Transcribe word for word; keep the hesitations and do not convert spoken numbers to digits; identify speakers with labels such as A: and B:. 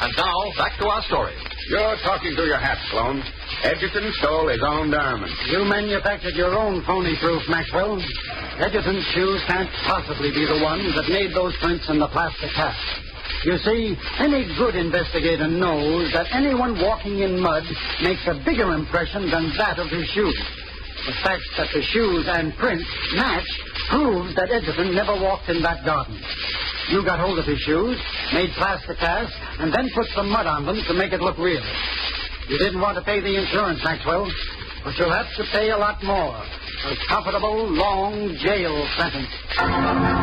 A: And now, back to our story.
B: You're talking to your hat, Sloan. Edgerton stole his own diamond.
C: You manufactured your own phony proof, Maxwell. Edgerton's shoes can't possibly be the ones that made those prints in the plaster cast. You see, any good investigator knows that anyone walking in mud makes a bigger impression than that of his shoes. The fact that the shoes and prints match proves that Edgerton never walked in that garden. You got hold of his shoes, made plaster casts, and then put some mud on them to make it look real. You didn't want to pay the insurance, Maxwell, but you'll have to pay a lot more. A comfortable, long jail sentence.